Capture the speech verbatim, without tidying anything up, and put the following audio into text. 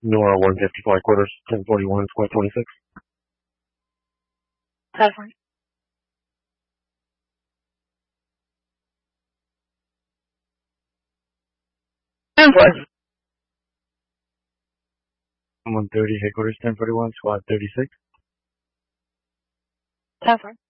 Nora one fifty-five quarters, ten forty-one, squad twenty-six. ten forty. ten forty. one thirty, headquarters ten forty-one, squad thirty-six. ten forty.